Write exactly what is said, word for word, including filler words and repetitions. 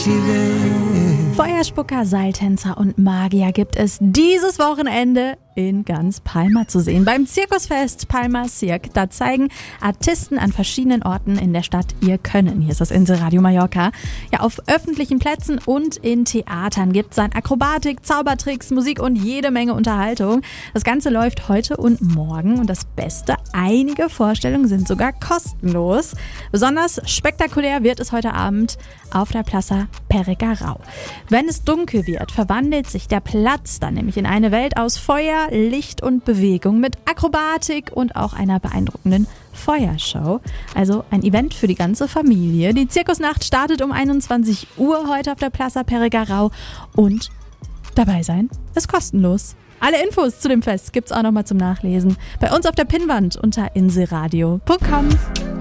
Feuerspucker, Seiltänzer und Magier gibt es dieses Wochenende in ganz Palma zu sehen. Beim Zirkusfest Palma Cirque, da zeigen Artisten an verschiedenen Orten in der Stadt ihr Können. Hier ist das Inselradio Mallorca. Ja, auf öffentlichen Plätzen und in Theatern gibt es dann Akrobatik, Zaubertricks, Musik und jede Menge Unterhaltung. Das Ganze läuft heute und morgen und das Beste, einige Vorstellungen sind sogar kostenlos. Besonders spektakulär wird es heute Abend auf der Plaza Perega-Rau. Wenn es dunkel wird, verwandelt sich der Platz dann nämlich in eine Welt aus Feuer, Licht und Bewegung mit Akrobatik und auch einer beeindruckenden Feuershow. Also ein Event für die ganze Familie. Die Zirkusnacht startet um einundzwanzig Uhr heute auf der Plaza Perega-Rau und dabei sein ist kostenlos. Alle Infos zu dem Fest gibt's auch nochmal zum Nachlesen bei uns auf der Pinnwand unter inselradio punkt com.